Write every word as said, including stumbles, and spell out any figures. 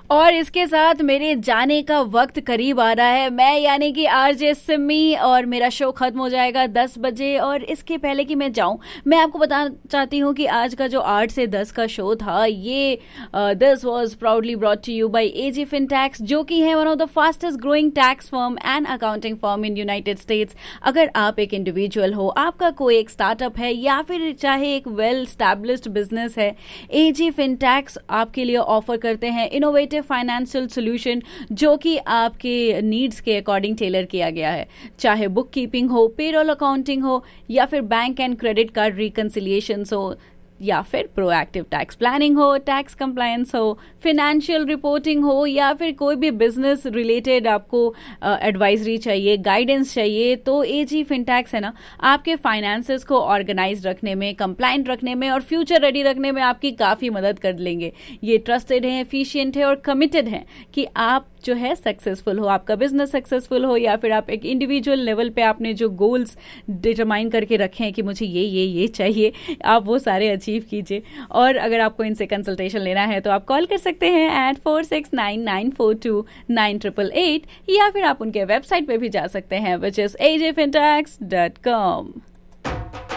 और इसके साथ मेरे जाने का वक्त करीब आ रहा है। मैं यानी कि आरजे सिमी, और मेरा शो खत्म हो जाएगा दस बजे। और इसके पहले कि मैं जाऊं, मैं आपको बताना चाहती हूं कि आज का जो आठ से दस का शो था, ये this was proudly brought to you by AG फिनटैक्स, जो कि है one of the fastest growing tax firm and accounting firm in United states. अगर आप एक इंडिविजुअल हो, आपका कोई एक स्टार्टअप है, या फिर चाहे एक वेल स्टैब्लिश्ड बिजनेस है, एजी फिनटैक्स आपके लिए ऑफर करते हैं इनोवेटिव फाइनेंशियल सोल्यूशन, जो कि आपके नीड्स के अकॉर्डिंग टेलर किया गया है। चाहे बुक कीपिंग हो, पेरोल अकाउंटिंग हो, या फिर bank and credit card reconciliation हो, या फिर प्रोएक्टिव टैक्स प्लानिंग हो, टैक्स कंप्लायंस हो, फाइनेंशियल रिपोर्टिंग हो, या फिर कोई भी बिजनेस रिलेटेड आपको एडवाइजरी uh, चाहिए, गाइडेंस चाहिए, तो एजी फिनटैक्स है ना, आपके फाइनेंसेस को ऑर्गेनाइज रखने में, कंप्लायंट रखने में और फ्यूचर रेडी रखने में आपकी काफ़ी मदद कर लेंगे। ये ट्रस्टेड है, एफिशिएंट है और कमिटेड है कि आप जो है सक्सेसफुल हो, आपका बिजनेस सक्सेसफुल हो, या फिर आप एक इंडिविजुअल लेवल पे आपने जो गोल्स डिटरमाइन करके रखे हैं कि मुझे ये ये ये चाहिए, आप वो सारे अचीव कीजिए। और अगर आपको इनसे कंसल्टेशन लेना है तो आप कॉल कर सकते हैं eight four six nine nine four to nine triple eight, या फिर आप उनके वेबसाइट पे भी जा सकते हैं, which is a J फिनटैक्स dot com.